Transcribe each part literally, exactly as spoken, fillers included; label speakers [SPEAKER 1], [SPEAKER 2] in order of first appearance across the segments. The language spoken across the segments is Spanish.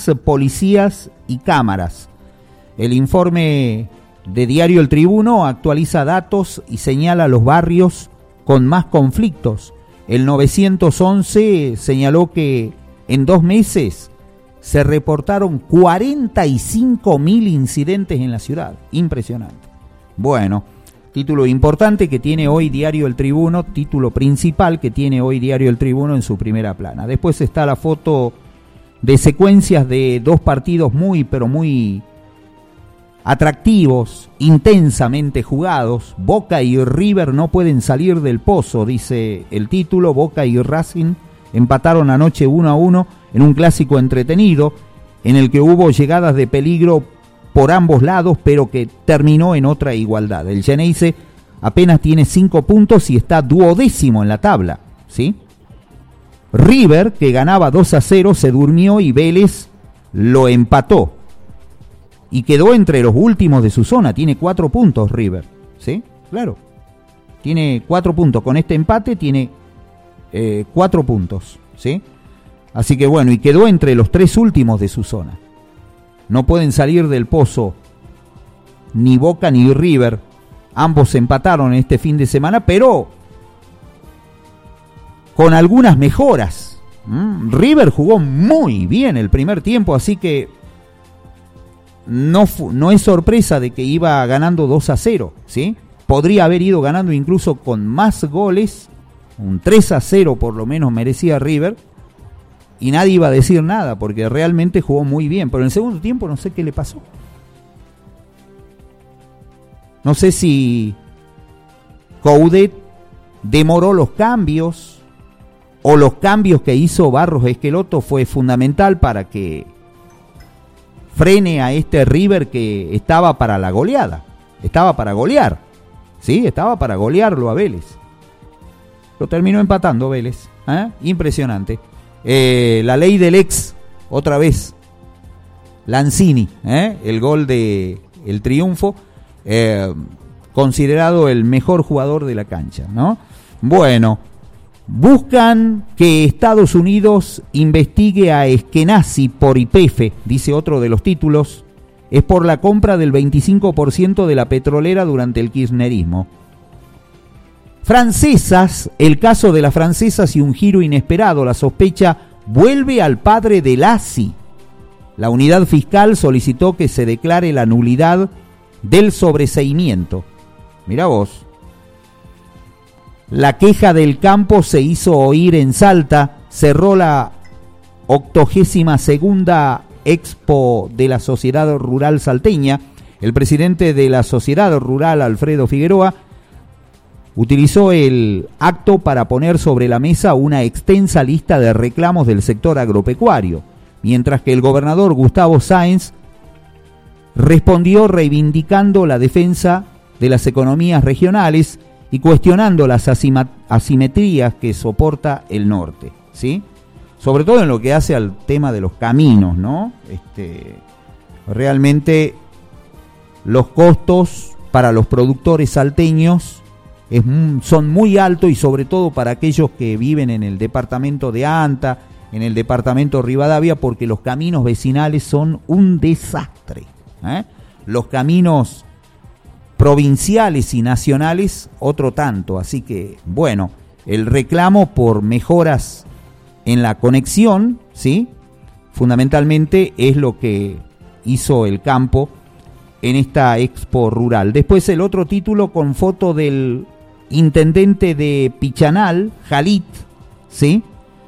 [SPEAKER 1] más policías y cámaras. El informe de Diario El Tribuno actualiza datos y señala los barrios con más conflictos. El nueve once señaló que en dos meses se reportaron cuarenta y cinco mil incidentes en la ciudad. Impresionante. Bueno, título importante que tiene hoy Diario El Tribuno, título principal que tiene hoy Diario El Tribuno en su primera plana. Después está la foto de secuencias de dos partidos muy, pero muy atractivos, intensamente jugados. Boca y River no pueden salir del pozo, dice el título. Boca y Racing empataron anoche uno a uno en un clásico entretenido, en el que hubo llegadas de peligro por ambos lados, pero que terminó en otra igualdad. El Geneise apenas tiene cinco puntos y está duodécimo en la tabla, ¿sí? River, que ganaba dos a cero, se durmió y Vélez lo empató. Y quedó entre los últimos de su zona. Tiene cuatro puntos River, ¿sí? Claro. Tiene cuatro puntos. Con este empate tiene eh, cuatro puntos, ¿sí? Así que bueno, y quedó entre los tres últimos de su zona. No pueden salir del pozo ni Boca ni River. Ambos empataron este fin de semana, pero con algunas mejoras. ¿Mm? River jugó muy bien el primer tiempo, así que No, fu- no es sorpresa de que iba ganando dos a cero, ¿sí? Podría haber ido ganando incluso con más goles, un tres a cero por lo menos merecía River, y nadie iba a decir nada, porque realmente jugó muy bien, pero en el segundo tiempo no sé qué le pasó. No sé si Coudet demoró los cambios, o los cambios que hizo Barros Esqueloto fue fundamental para que frene a este River que estaba para la goleada, estaba para golear, ¿sí? Estaba para golearlo a Vélez. Lo terminó empatando Vélez, ¿eh? Impresionante. Eh, la ley del ex, otra vez, Lanzini, ¿eh? El gol de el triunfo, eh, considerado el mejor jugador de la cancha, ¿no? Bueno, buscan que Estados Unidos investigue a Eskenazi por Y P F, dice otro de los títulos. Es por la compra del veinticinco por ciento de la petrolera durante el kirchnerismo. Francesas, el caso de las francesas y un giro inesperado. La sospecha vuelve al padre de Lassi. La unidad fiscal solicitó que se declare la nulidad del sobreseimiento. Mirá vos. La queja del campo se hizo oír en Salta, cerró la octogésima segunda Expo de la Sociedad Rural Salteña. El presidente de la Sociedad Rural, Alfredo Figueroa, utilizó el acto para poner sobre la mesa una extensa lista de reclamos del sector agropecuario, mientras que el gobernador Gustavo Sáenz respondió reivindicando la defensa de las economías regionales y cuestionando las asima- asimetrías que soporta el norte, ¿sí? Sobre todo en lo que hace al tema de los caminos, ¿no? Este, realmente los costos para los productores salteños es, son muy altos, y sobre todo para aquellos que viven en el departamento de Anta, en el departamento de Rivadavia, porque los caminos vecinales son un desastre, ¿eh? Los caminos provinciales y nacionales otro tanto. Así que bueno, el reclamo por mejoras en la conexión, ¿sí? Fundamentalmente es lo que hizo el campo en esta expo rural. Después el otro título con foto del intendente de Pichanal, Jalit, ¿sí?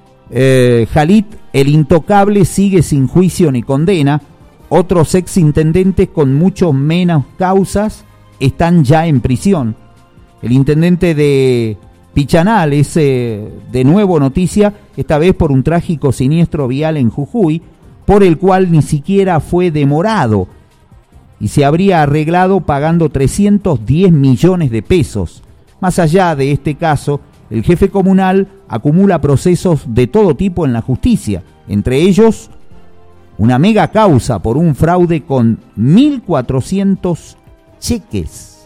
[SPEAKER 1] Eh, Jalit, el intocable, sigue sin juicio ni condena. Otros ex intendentes con mucho menos causas están ya en prisión. El intendente de Pichanal es eh, de nuevo noticia, esta vez por un trágico siniestro vial en Jujuy, por el cual ni siquiera fue demorado y se habría arreglado pagando trescientos diez millones de pesos. Más allá de este caso, el jefe comunal acumula procesos de todo tipo en la justicia, entre ellos una mega causa por un fraude con mil cuatrocientos cheques.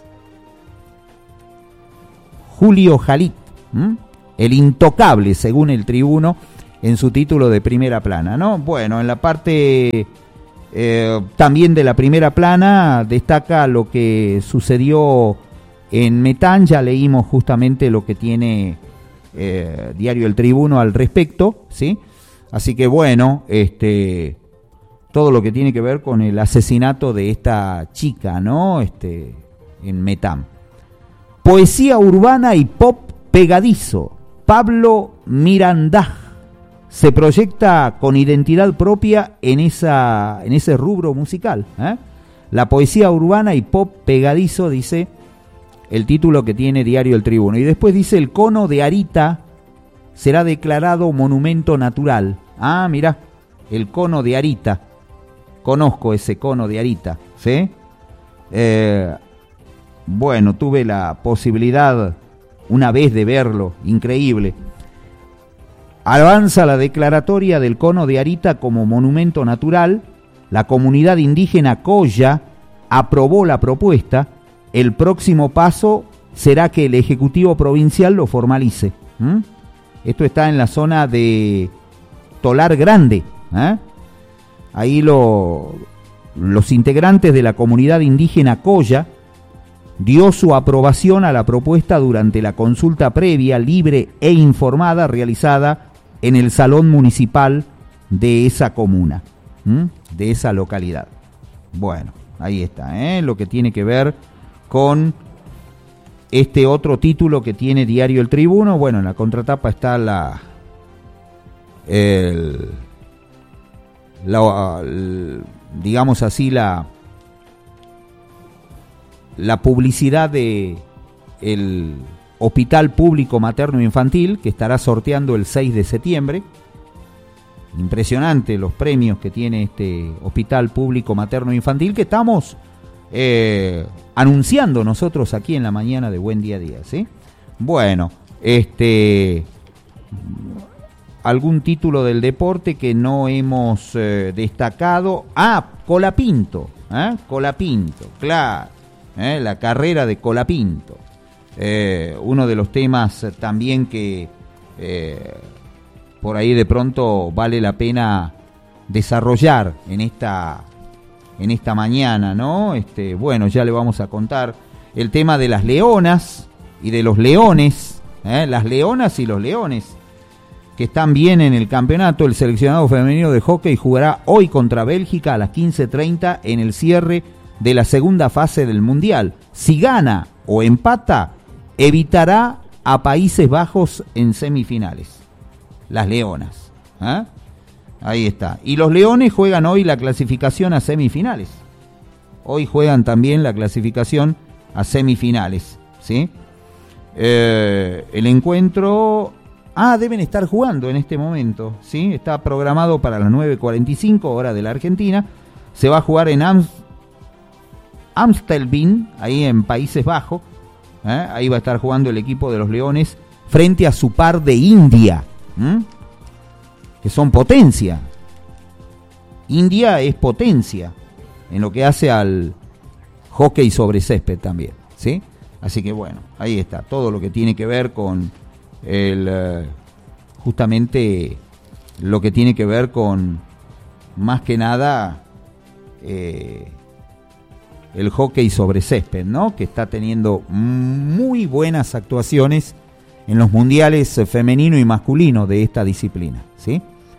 [SPEAKER 1] Julio Jalit, ¿m? el intocable, según el tribuno, en su título de primera plana, ¿no? Bueno, en la parte eh, también de la primera plana destaca lo que sucedió en Metán. Ya leímos justamente lo que tiene eh, Diario El Tribuno al respecto, ¿sí? Así que bueno, este, todo lo que tiene que ver con el asesinato de esta chica, ¿no? Este, en Metán. Poesía urbana y pop pegadizo. Pablo Mirandaj se proyecta con identidad propia en esa, en ese rubro musical, ¿eh? La poesía urbana y pop pegadizo, dice el título que tiene Diario El Tribuno. Y después dice: el cono de Arita será declarado monumento natural. Ah, mirá, el cono de Arita. Conozco ese cono de Arita, ¿sí? Eh, bueno, tuve la posibilidad una vez de verlo, increíble. Avanza la declaratoria del cono de Arita como monumento natural. La comunidad indígena Coya aprobó la propuesta. El próximo paso será que el Ejecutivo Provincial lo formalice. ¿Mm? Esto está en la zona de Tolar Grande, ¿eh? Ahí lo, los integrantes de la comunidad indígena Coya dio su aprobación a la propuesta durante la consulta previa, libre e informada realizada en el Salón Municipal de esa comuna, ¿m? de esa localidad. Bueno, ahí está, ¿eh? Lo que tiene que ver con este otro título que tiene Diario El Tribuno. Bueno, en la contratapa está la... El, la el, digamos así, la... la publicidad de el Hospital Público Materno Infantil, que estará sorteando el seis de septiembre. Impresionante los premios que tiene este Hospital Público Materno Infantil, que estamos eh, anunciando nosotros aquí en la mañana de Buen Día a Día, ¿sí? Bueno, este... algún título del deporte que no hemos eh, destacado. Ah, Colapinto, ¿eh? Colapinto, claro. ¿Eh? La carrera de Colapinto, eh, uno de los temas también que eh, por ahí de pronto vale la pena desarrollar en esta en esta mañana, ¿no? Este, bueno, ya le vamos a contar el tema de las leonas y de los leones, ¿eh? Las leonas y los leones que están bien en el campeonato. El seleccionado femenino de hockey jugará hoy contra Bélgica a las quince treinta en el cierre de la segunda fase del Mundial. Si gana o empata, evitará a Países Bajos en semifinales. Las leonas, ¿eh? Ahí está. Y los leones juegan hoy la clasificación a semifinales. Hoy juegan también la clasificación a semifinales, ¿sí? Eh, el encuentro... Ah, deben estar jugando en este momento, ¿sí? Está programado para las nueve cuarenta y cinco, hora de la Argentina. Se va a jugar en Amsterdam. Amstelveen, ahí en Países Bajos, ¿eh? Ahí va a estar jugando el equipo de los Leones frente a su par de India, ¿eh? Que son potencia. India es potencia en lo que hace al hockey sobre césped también, ¿sí? Así que bueno, ahí está, todo lo que tiene que ver con el, uh, justamente lo que tiene que ver con, más que nada, eh, el hockey sobre césped, ¿no? Que está teniendo muy buenas actuaciones en los mundiales femenino y masculino de esta disciplina, ¿sí?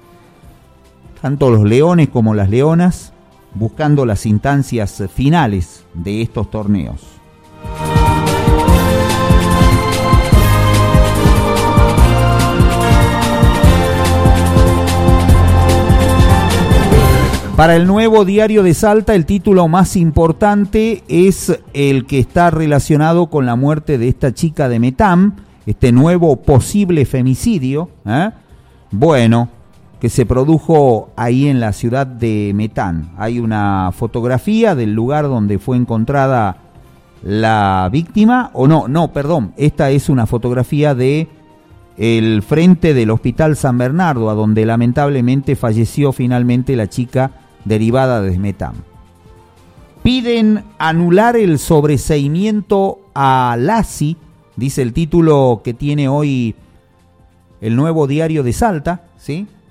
[SPEAKER 1] Tanto los leones como las leonas buscando las instancias finales de estos torneos. Para el Nuevo Diario de Salta, el título más importante es el que está relacionado con la muerte de esta chica de Metán, este nuevo posible femicidio, ¿eh? Bueno, que se produjo ahí en la ciudad de Metán. Hay una fotografía del lugar donde fue encontrada la víctima, o no, no, perdón, esta es una fotografía de el frente del Hospital San Bernardo, a donde lamentablemente falleció finalmente la chica derivada de Metán. Piden anular el sobreseimiento a Lassi, dice el título que tiene hoy el Nuevo Diario de Salta, ¿sí?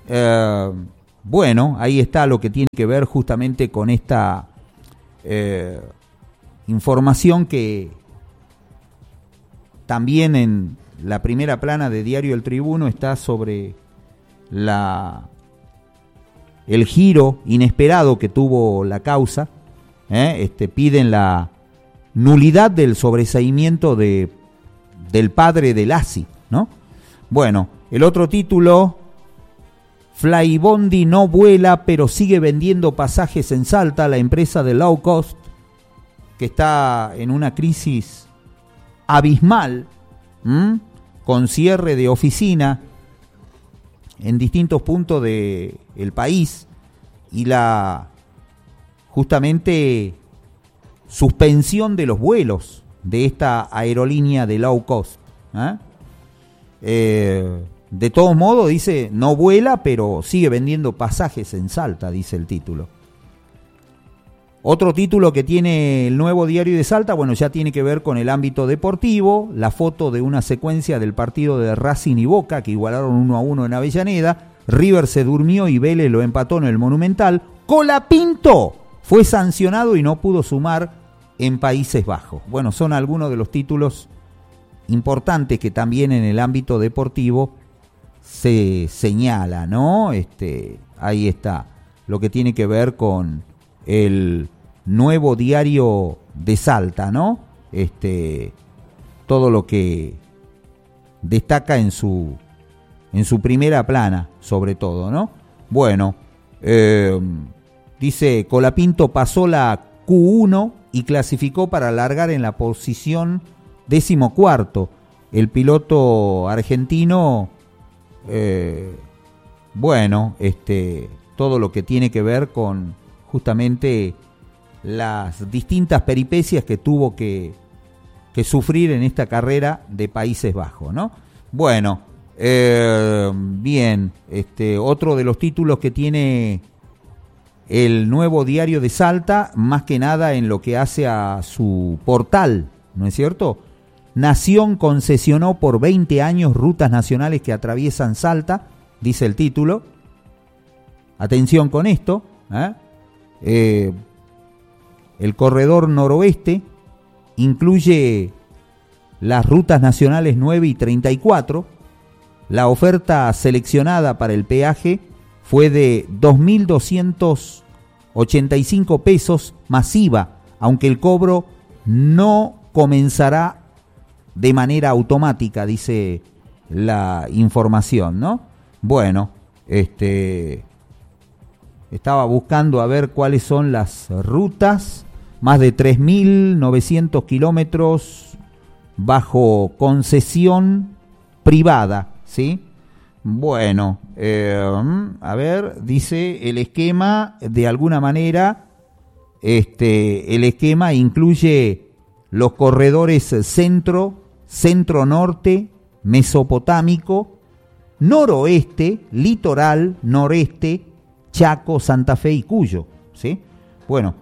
[SPEAKER 1] eh, bueno, ahí está lo que tiene que ver justamente con esta eh, información que también en la primera plana de Diario El Tribuno está sobre la el giro inesperado que tuvo la causa. ¿eh? Este, piden la nulidad del sobreseimiento de, del padre de Lassi, ¿no? Bueno, el otro título, Flybondi no vuela pero sigue vendiendo pasajes en Salta, la empresa de low cost que está en una crisis abismal, ¿m? con cierre de oficina en distintos puntos del país y la justamente suspensión de los vuelos de esta aerolínea de low cost. ¿eh? Eh, de todos modos, dice, no vuela, pero sigue vendiendo pasajes en Salta, dice el título. Otro título que tiene el Nuevo Diario de Salta, bueno, ya tiene que ver con el ámbito deportivo, la foto de una secuencia del partido de Racing y Boca, que igualaron uno a uno en Avellaneda, River se durmió y Vélez lo empató en el Monumental, Colapinto fue sancionado y no pudo sumar en Países Bajos. Bueno, son algunos de los títulos importantes que también en el ámbito deportivo se señala, ¿no? Este, ahí está lo que tiene que ver con el Nuevo Diario de Salta, ¿no? Este, todo lo que destaca en su en su primera plana, sobre todo, ¿no? Bueno, eh, dice, Colapinto pasó la Q uno y clasificó para largar en la posición decimocuarto. El piloto argentino, eh, bueno, este, todo lo que tiene que ver con justamente las distintas peripecias que tuvo que, que sufrir en esta carrera de Países Bajos, ¿no? Bueno, eh, bien, este, otro de los títulos que tiene el Nuevo Diario de Salta, más que nada en lo que hace a su portal, ¿no es cierto? Nación concesionó por veinte años rutas nacionales que atraviesan Salta, dice el título. Atención con esto, ¿eh? Eh, el corredor noroeste incluye las rutas nacionales nueve y treinta y cuatro. La oferta seleccionada para el peaje fue de dos mil doscientos ochenta y cinco pesos masiva, aunque el cobro no comenzará de manera automática, dice la información, ¿no? Bueno, este estaba buscando a ver cuáles son las rutas, más de tres mil novecientos kilómetros bajo concesión privada, ¿sí? Bueno, eh, a ver, dice el esquema, de alguna manera, este, el esquema incluye los corredores centro, centro-norte, mesopotámico, noroeste, litoral, noreste, Chaco, Santa Fe y Cuyo, ¿sí? Bueno,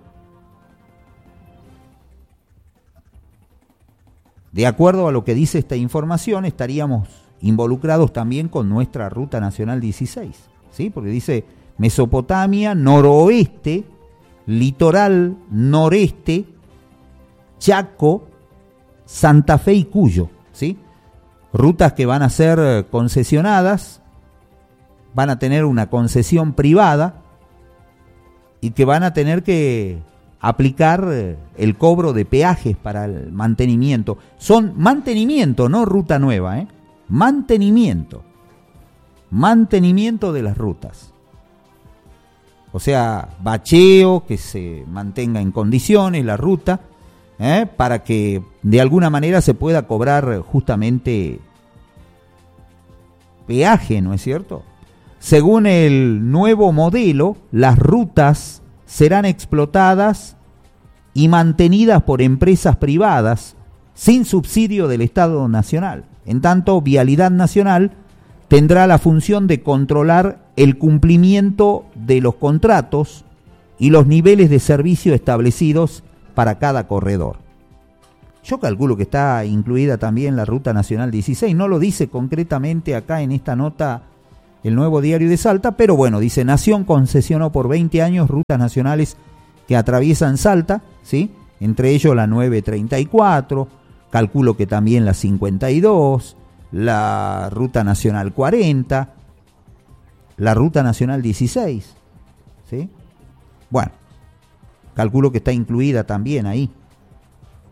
[SPEAKER 1] de acuerdo a lo que dice esta información, estaríamos involucrados también con nuestra Ruta Nacional dieciséis, ¿sí? Porque dice Mesopotamia, noroeste, litoral, noreste, Chaco, Santa Fe y Cuyo, ¿sí? Rutas que van a ser concesionadas, van a tener una concesión privada y que van a tener que aplicar el cobro de peajes para el mantenimiento. Son mantenimiento, no ruta nueva, ¿eh? Mantenimiento. Mantenimiento de las rutas. O sea, bacheo, que se mantenga en condiciones la ruta, ¿eh? para que de alguna manera se pueda cobrar justamente peaje, ¿no es cierto? Según el nuevo modelo, las rutas serán explotadas y mantenidas por empresas privadas sin subsidio del Estado Nacional. En tanto, Vialidad Nacional tendrá la función de controlar el cumplimiento de los contratos y los niveles de servicio establecidos para cada corredor. Yo calculo que está incluida también la Ruta Nacional dieciséis, no lo dice concretamente acá en esta nota el Nuevo Diario de Salta, pero bueno, dice, Nación concesionó por veinte años rutas nacionales que atraviesan Salta, ¿sí? Entre ellos la nueve treinta y cuatro, calculo que también la cincuenta y dos, la Ruta Nacional cuarenta, la Ruta Nacional dieciséis, ¿sí? Bueno, calculo que está incluida también ahí.